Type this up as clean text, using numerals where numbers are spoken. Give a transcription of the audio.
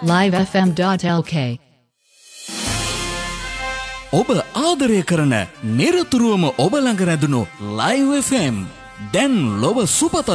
livefm.lk ඔබ ආදරය කරන නිරතුරුවම ඔබ ළඟ රැඳුණු Live FM දැන් ලොව සුපත